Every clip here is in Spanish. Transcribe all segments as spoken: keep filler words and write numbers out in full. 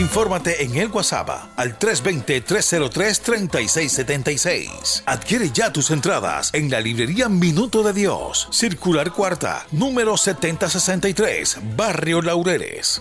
Infórmate en el WhatsApp al tres dos cero, tres cero tres, tres seis siete seis. Adquiere ya tus entradas en la librería Minuto de Dios, Circular Cuarta, número setenta sesenta y tres, Barrio Laureles.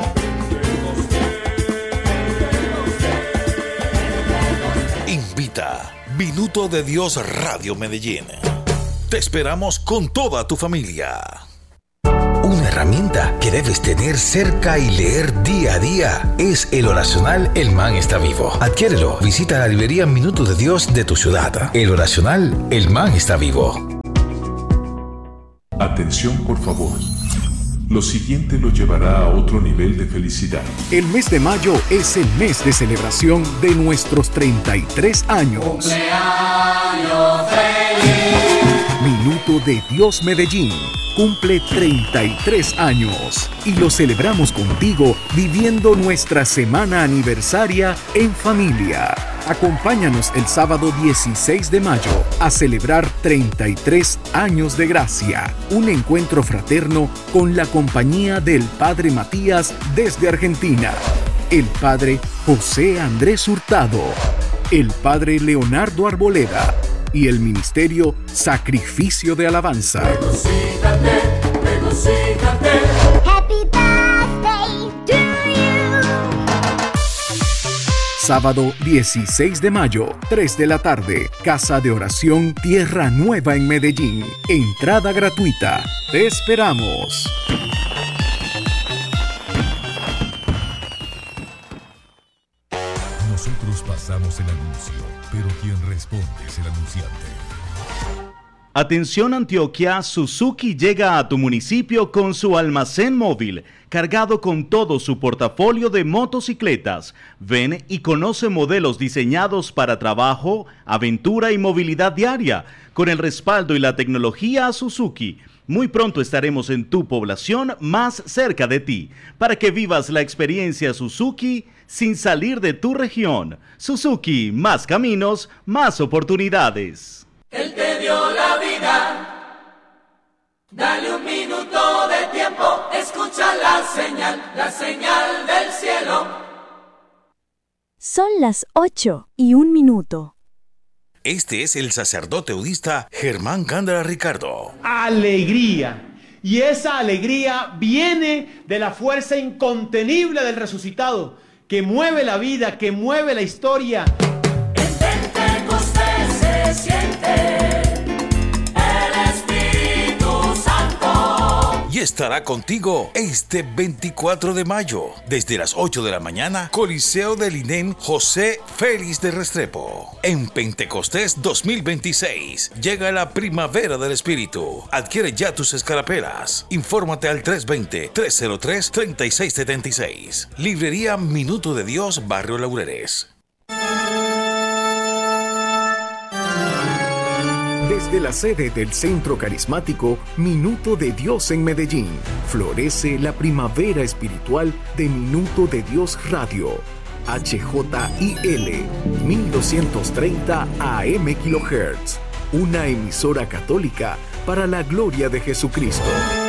Invita Minuto de Dios Radio Medellín. Te esperamos con toda tu familia. Una herramienta que debes tener cerca y leer día a día es el oracional El Man está vivo. Adquiérelo. Visita la librería Minuto de Dios de tu ciudad. El oracional El Man está vivo. Atención, por favor. Lo siguiente lo llevará a otro nivel de felicidad. El mes de mayo es el mes de celebración de nuestros treinta y tres años. ¡Cumpleaños feliz! Minuto de Dios Medellín cumple treinta y tres años y lo celebramos contigo viviendo nuestra semana aniversaria en familia. Acompáñanos el sábado dieciséis de mayo a celebrar treinta y tres años de gracia, un encuentro fraterno con la compañía del Padre Matías desde Argentina, el Padre José Andrés Hurtado, el Padre Leonardo Arboleda y el Ministerio Sacrificio de Alabanza. Regocíjate, regocíjate. Happy birthday to you. Sábado dieciséis de mayo, tres de la tarde, Casa de Oración Tierra Nueva en Medellín. Entrada gratuita. Te esperamos. Nosotros pasamos el anuncio, pero quien responde es el anunciante. Atención Antioquia, Suzuki llega a tu municipio con su almacén móvil, cargado con todo su portafolio de motocicletas. Ven y conoce modelos diseñados para trabajo, aventura y movilidad diaria, con el respaldo y la tecnología Suzuki. Muy pronto estaremos en tu población más cerca de ti, para que vivas la experiencia Suzuki sin salir de tu región. Suzuki, más caminos, más oportunidades. Él te dio la vida, dale un minuto de tiempo, escucha la señal, la señal del cielo. Son las ocho y un minuto. Este es el sacerdote eudista Germán Gándara Ricardo. Alegría. Y esa alegría viene de la fuerza incontenible del resucitado, que mueve la vida, que mueve la historia. En Pentecostés se siente el Espíritu Santo. Y estará contigo este veinticuatro de mayo, desde las ocho de la mañana, Coliseo del I N E M José Félix de Restrepo. En Pentecostés dos mil veintiséis llega la primavera del Espíritu. Adquiere ya tus escarapelas. Infórmate al tres dos cero, tres cero tres, tres seis siete seis. Librería Minuto de Dios, Barrio Laureles. Desde la sede del Centro Carismático Minuto de Dios en Medellín, florece la primavera espiritual de Minuto de Dios Radio. H J I L mil doscientos treinta A M kilohertz, una emisora católica para la gloria de Jesucristo.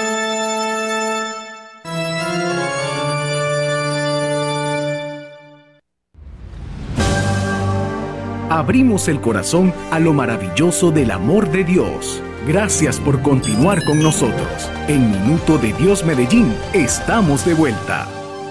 Abrimos el corazón a lo maravilloso del amor de Dios. Gracias por continuar con nosotros. En Minuto de Dios Medellín, estamos de vuelta.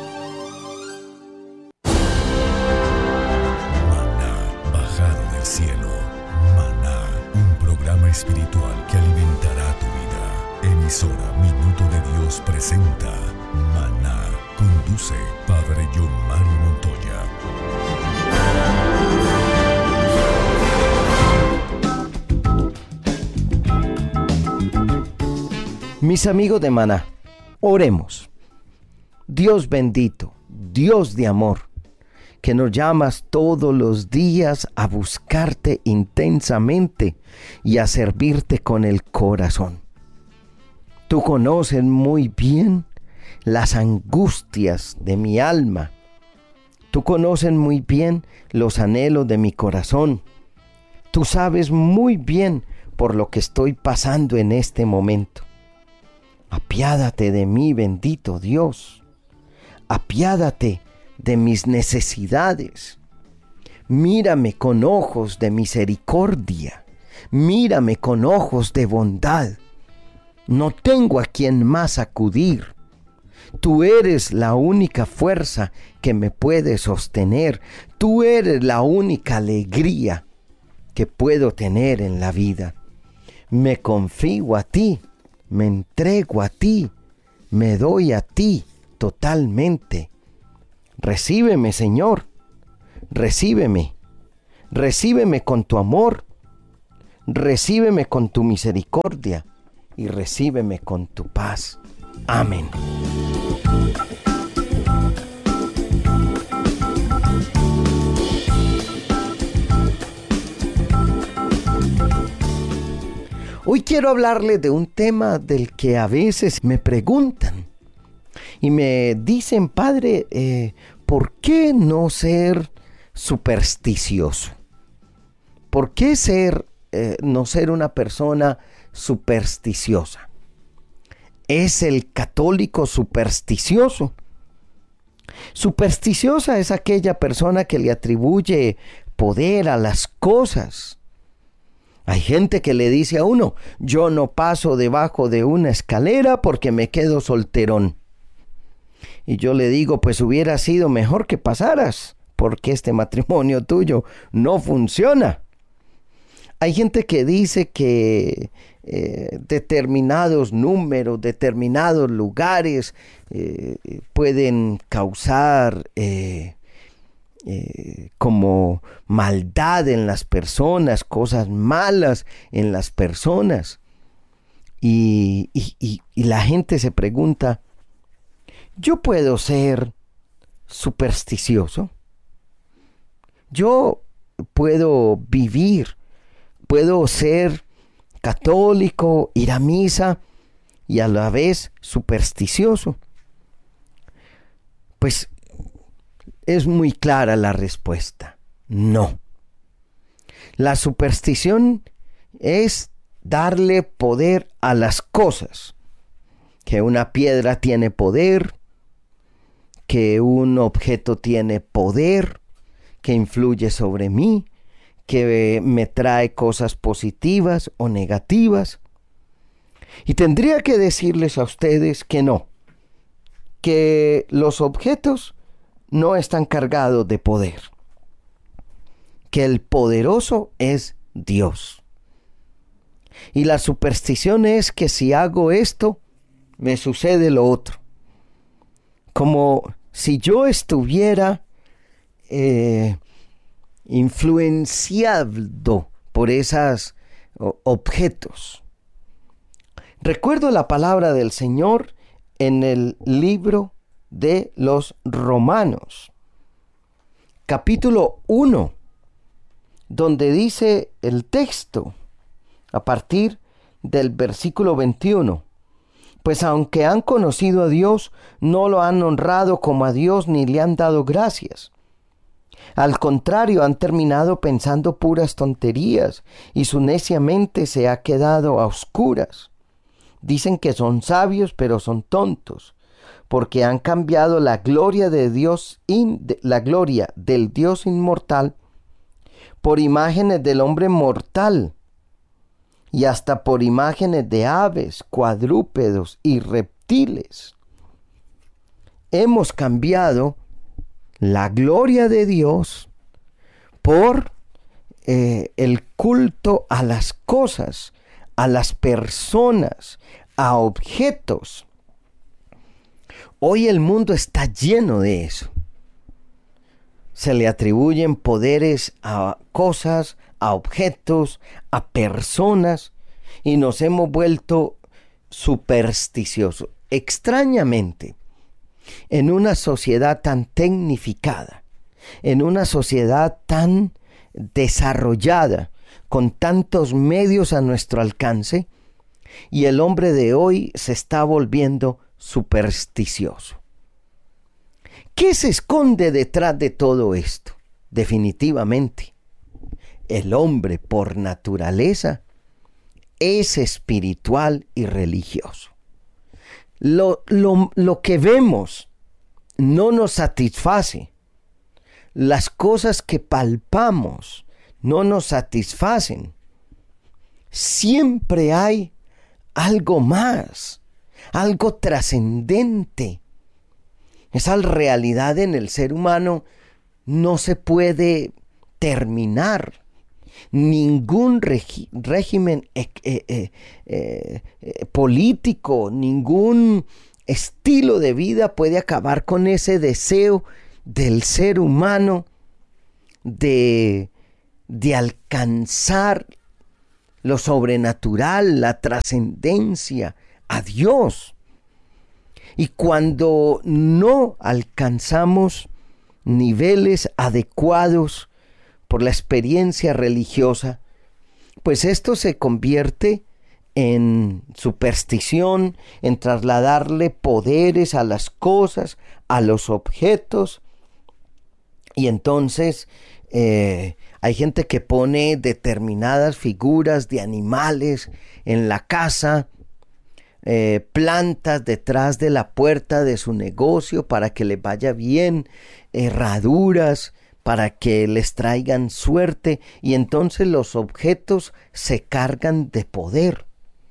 Maná, bajado del cielo. Maná, un programa espiritual que alimentará tu vida. Emisora Minuto de Dios presenta Maná. Conduce Padre John Mario Montoya. Mis amigos de Maná, oremos. Dios bendito, Dios de amor, que nos llamas todos los días a buscarte intensamente y a servirte con el corazón. Tú conoces muy bien las angustias de mi alma. Tú conoces muy bien los anhelos de mi corazón. Tú sabes muy bien por lo que estoy pasando en este momento. Apiádate de mí, bendito Dios. Apiádate de mis necesidades. Mírame con ojos de misericordia. Mírame con ojos de bondad. No tengo a quien más acudir. Tú eres la única fuerza que me puede sostener. Tú eres la única alegría que puedo tener en la vida. Me confío a ti, me entrego a ti, me doy a ti totalmente. Recíbeme, Señor, recíbeme, recíbeme con tu amor, recíbeme con tu misericordia y recíbeme con tu paz. Amén. Hoy quiero hablarles de un tema del que a veces me preguntan y me dicen, Padre, eh, ¿por qué no ser supersticioso? ¿Por qué ser, eh, no ser una persona supersticiosa? ¿Es el católico supersticioso? Supersticiosa es aquella persona que le atribuye poder a las cosas. Hay gente que le dice a uno, yo no paso debajo de una escalera porque me quedo solterón. Y yo le digo, pues hubiera sido mejor que pasaras, porque este matrimonio tuyo no funciona. Hay gente que dice que eh, determinados números, determinados lugares eh, pueden causar eh, eh, como maldad en las personas, cosas malas en las personas. Y, y, y, y la gente se pregunta, ¿yo puedo ser supersticioso? ¿Yo puedo vivir? ¿Puedo ser católico, ir a misa y a la vez supersticioso? Pues es muy clara la respuesta. No. La superstición es darle poder a las cosas. Que una piedra tiene poder, que un objeto tiene poder, que influye sobre mí, que me trae cosas positivas o negativas. Y tendría que decirles a ustedes que no, que los objetos no están cargados de poder, que el poderoso es Dios. Y la superstición es que si hago esto, me sucede lo otro. Como si yo estuviera eh, influenciado por esos objetos. Recuerdo la palabra del Señor en el libro de los Romanos, capítulo uno, donde dice el texto, a partir del versículo veintiuno, pues aunque han conocido a Dios, no lo han honrado como a Dios ni le han dado gracias. Al contrario, han terminado pensando puras tonterías y su necia mente se ha quedado a oscuras. Dicen que son sabios, pero son tontos, porque han cambiado la gloria de Dios, in, de, la gloria del Dios inmortal por imágenes del hombre mortal y hasta por imágenes de aves, cuadrúpedos y reptiles. Hemos cambiado la gloria de Dios por eh, el culto a las cosas, a las personas, a objetos. Hoy el mundo está lleno de eso. Se le atribuyen poderes a cosas, a objetos, a personas, y nos hemos vuelto supersticiosos. Extrañamente, en una sociedad tan tecnificada, en una sociedad tan desarrollada, con tantos medios a nuestro alcance, y el hombre de hoy se está volviendo supersticioso. ¿Qué se esconde detrás de todo esto? Definitivamente, el hombre por naturaleza es espiritual y religioso. Lo, lo, lo que vemos no nos satisface. Las cosas que palpamos no nos satisfacen. Siempre hay algo más, algo trascendente. Esa realidad en el ser humano no se puede terminar. Ningún regi- régimen eh, eh, eh, eh, político, ningún estilo de vida puede acabar con ese deseo del ser humano de, de alcanzar lo sobrenatural, la trascendencia, a Dios. Y cuando no alcanzamos niveles adecuados por la experiencia religiosa, pues esto se convierte en superstición, en trasladarle poderes a las cosas, a los objetos. Y entonces eh, hay gente que pone determinadas figuras de animales en la casa, eh, plantas detrás de la puerta de su negocio para que les vaya bien, herraduras para que les traigan suerte, y entonces los objetos se cargan de poder.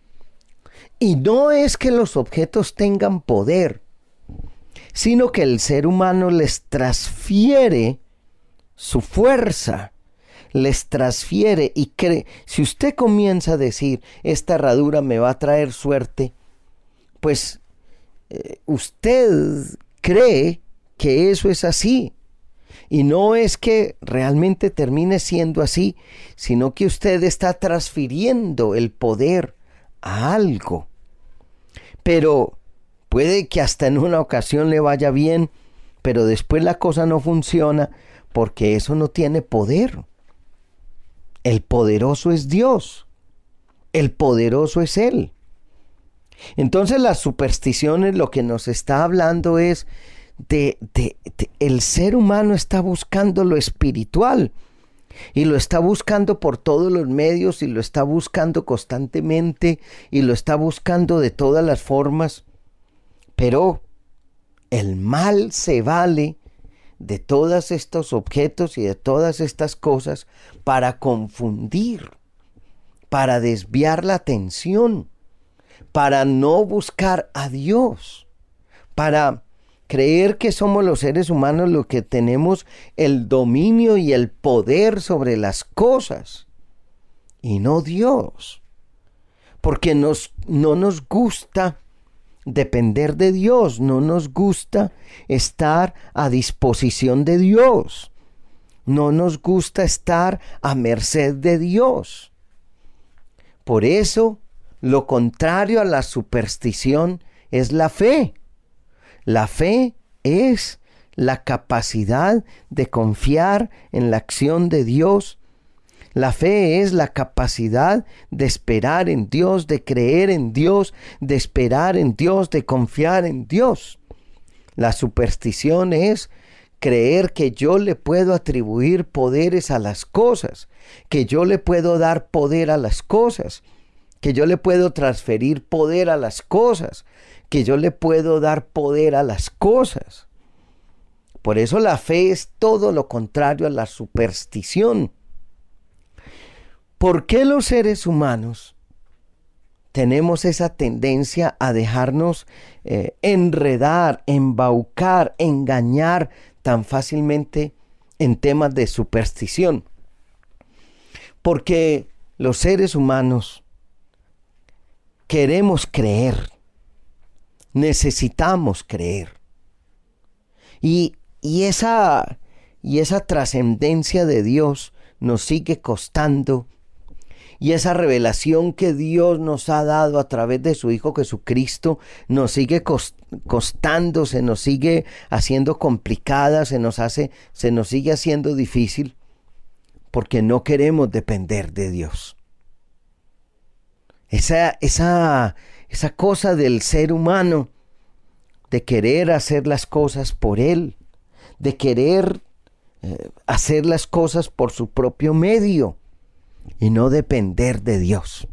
Y no es que los objetos tengan poder, sino que el ser humano les transfiere su fuerza, les transfiere y cree. Si usted comienza a decir, esta herradura me va a traer suerte, pues eh, usted cree que eso es así. Y no es que realmente termine siendo así, sino que usted está transfiriendo el poder a algo. Pero puede que hasta en una ocasión le vaya bien, pero después la cosa no funciona porque eso no tiene poder. El poderoso es Dios. El poderoso es Él. Entonces las supersticiones lo que nos está hablando es de, de, de el ser humano está buscando lo espiritual. Y lo está buscando por todos los medios, y lo está buscando constantemente, y lo está buscando de todas las formas. Pero el mal se vale de todos estos objetos y de todas estas cosas para confundir, para desviar la atención, para no buscar a Dios, para creer que somos los seres humanos los que tenemos el dominio y el poder sobre las cosas, y no Dios. Porque nos, no nos gusta depender de Dios, no nos gusta estar a disposición de Dios, no nos gusta estar a merced de Dios. Por eso, lo contrario a la superstición es la fe. La fe es la capacidad de confiar en la acción de Dios. La fe es la capacidad de esperar en Dios, de creer en Dios, de esperar en Dios, de confiar en Dios. La superstición es creer que yo le puedo atribuir poderes a las cosas, que yo le puedo dar poder a las cosas, que yo le puedo transferir poder a las cosas, que yo le puedo dar poder a las cosas. Por eso la fe es todo lo contrario a la superstición. ¿Por qué los seres humanos tenemos esa tendencia a dejarnos eh, enredar, embaucar, engañar tan fácilmente en temas de superstición? Porque los seres humanos queremos creer, necesitamos creer. Y, y esa, y esa trascendencia de Dios nos sigue costando. Y esa revelación que Dios nos ha dado a través de su Hijo Jesucristo nos sigue costando, se nos sigue haciendo complicada, se nos hace, se nos sigue haciendo difícil, porque no queremos depender de Dios. Esa, esa, esa cosa del ser humano, de querer hacer las cosas por Él, de querer eh, hacer las cosas por su propio medio, y no depender de Dios.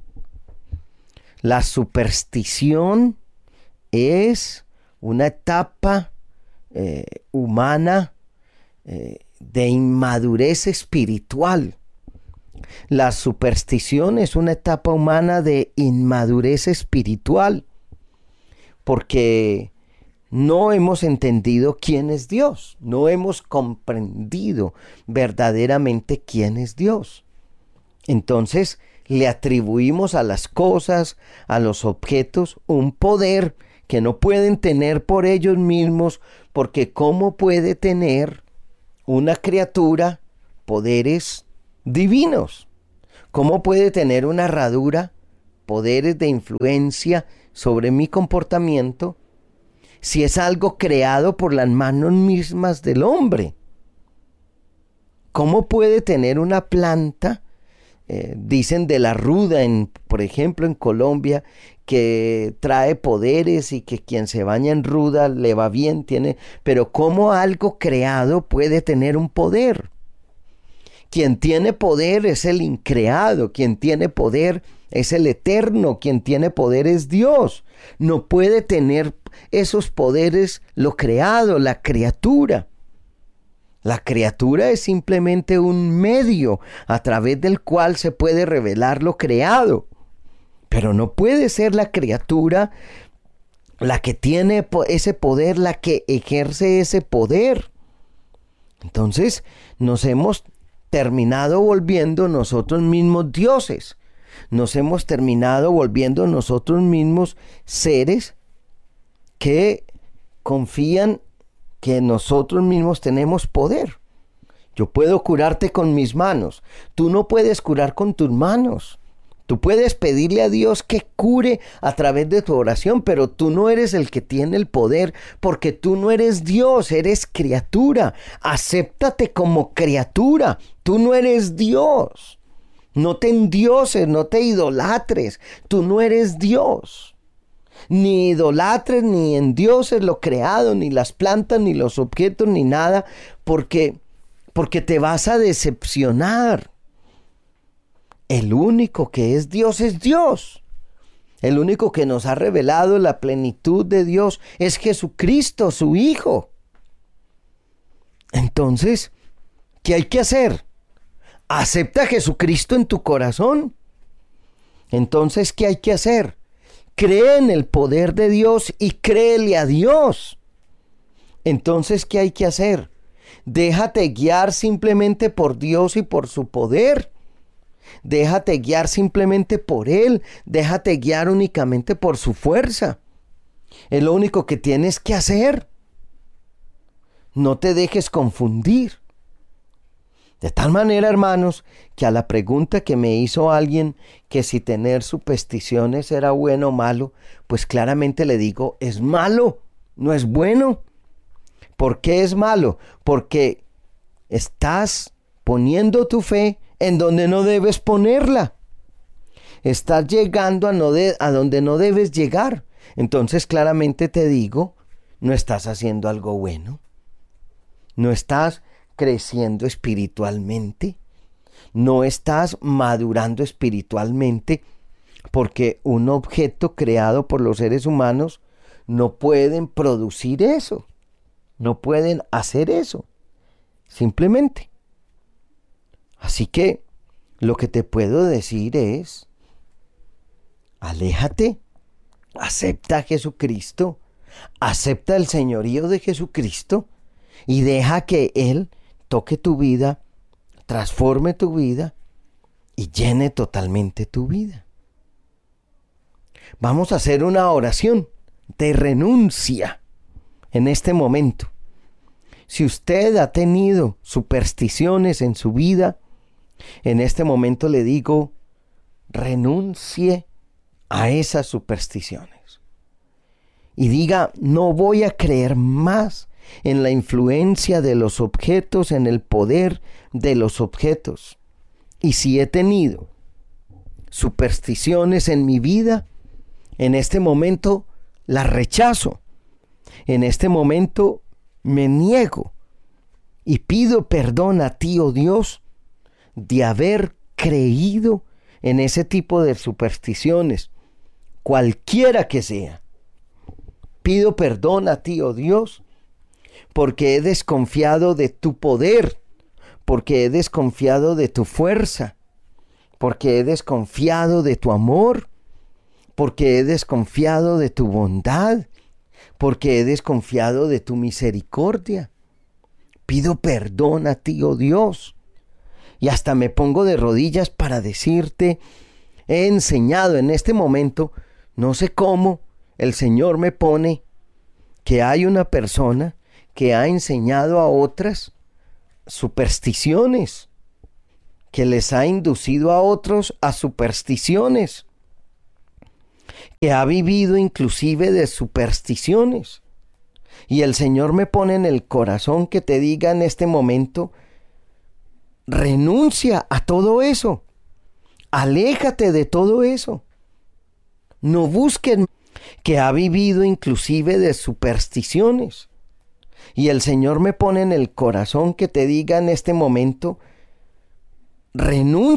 La superstición es una etapa eh, humana eh, de inmadurez espiritual. La superstición es una etapa humana de inmadurez espiritual, porque no hemos entendido quién es Dios, no hemos comprendido verdaderamente quién es Dios. Entonces le atribuimos a las cosas, a los objetos, un poder que no pueden tener por ellos mismos, porque ¿cómo puede tener una criatura poderes divinos? ¿Cómo puede tener una herradura poderes de influencia sobre mi comportamiento si es algo creado por las manos mismas del hombre? ¿Cómo puede tener una planta, eh, dicen de la ruda, en, por ejemplo en Colombia, que trae poderes y que quien se baña en ruda le va bien, tiene, pero ¿cómo algo creado puede tener un poder? Quien tiene poder es el increado, quien tiene poder es el eterno, quien tiene poder es Dios. No puede tener esos poderes lo creado, la criatura. La criatura es simplemente un medio a través del cual se puede revelar lo creado. Pero no puede ser la criatura la que tiene ese poder, la que ejerce ese poder. Entonces nos hemos terminado volviendo nosotros mismos dioses. Nos hemos terminado volviendo nosotros mismos seres que confían que nosotros mismos tenemos poder. Yo puedo curarte con mis manos. Tú no puedes curar con tus manos. Tú puedes pedirle a Dios que cure a través de tu oración, pero tú no eres el que tiene el poder, porque tú no eres Dios, eres criatura. Acéptate como criatura. Tú no eres Dios. No te endioses, no te idolatres. Tú no eres Dios. Ni idolatres, ni endioses lo creado, ni las plantas, ni los objetos, ni nada, porque, porque te vas a decepcionar. El único que es Dios es Dios. El único que nos ha revelado la plenitud de Dios es Jesucristo, su Hijo. Entonces, ¿qué hay que hacer? Acepta a Jesucristo en tu corazón. Entonces, ¿qué hay que hacer? Cree en el poder de Dios y créele a Dios. Entonces, ¿qué hay que hacer? Déjate guiar simplemente por Dios y por su poder. Déjate guiar simplemente por Él. Déjate guiar únicamente por su fuerza. Es lo único que tienes que hacer. No te dejes confundir. De tal manera, hermanos, que a la pregunta que me hizo alguien que si tener supersticiones era bueno o malo, pues claramente le digo, es malo, no es bueno. ¿Por qué es malo? Porque estás poniendo tu fe en donde no debes ponerla. Estás llegando a, no de, a donde no debes llegar. Entonces claramente te digo, no estás haciendo algo bueno. No estás creciendo espiritualmente. No estás madurando espiritualmente, porque un objeto creado por los seres humanos no pueden producir eso. No pueden hacer eso. Simplemente. Así que lo que te puedo decir es, aléjate, acepta a Jesucristo, acepta el señorío de Jesucristo y deja que Él toque tu vida, transforme tu vida y llene totalmente tu vida. Vamos a hacer una oración de renuncia en este momento. Si usted ha tenido supersticiones en su vida, en este momento le digo, renuncie a esas supersticiones. Y diga, no voy a creer más en la influencia de los objetos, en el poder de los objetos. Y si he tenido supersticiones en mi vida, en este momento las rechazo. En este momento me niego y pido perdón a ti, oh Dios, de haber creído en ese tipo de supersticiones, cualquiera que sea. Pido perdón a ti, oh Dios, porque he desconfiado de tu poder, porque he desconfiado de tu fuerza, porque he desconfiado de tu amor, porque he desconfiado de tu bondad, porque he desconfiado de tu misericordia. Pido perdón a ti, oh Dios, y hasta me pongo de rodillas para decirte, he enseñado en este momento, no sé cómo, el Señor me pone que hay una persona que ha enseñado a otras supersticiones, que les ha inducido a otros a supersticiones, que ha vivido inclusive de supersticiones. Y el Señor me pone en el corazón que te diga en este momento, renuncia a todo eso, aléjate de todo eso, no busquen, que ha vivido inclusive de supersticiones. Y el Señor me pone en el corazón que te diga en este momento, renuncia